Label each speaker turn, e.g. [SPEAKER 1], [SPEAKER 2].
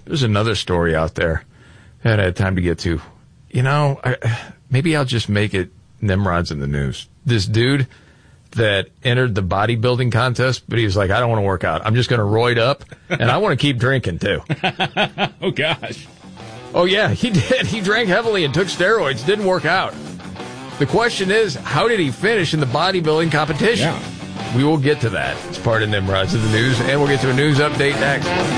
[SPEAKER 1] There's another story out there that I had time to get to. Maybe I'll just make it Nimrod's in the news. This dude that entered the bodybuilding contest, but he was like, I don't want to work out. I'm just going to roid up, and I want to keep drinking, too.
[SPEAKER 2] Oh, gosh.
[SPEAKER 1] Oh, yeah, he did. He drank heavily and took steroids. Didn't work out. The question is, how did he finish in the bodybuilding competition?
[SPEAKER 2] Yeah.
[SPEAKER 1] We will get to that. It's part of Nimrod's in the news, and we'll get to a news update next.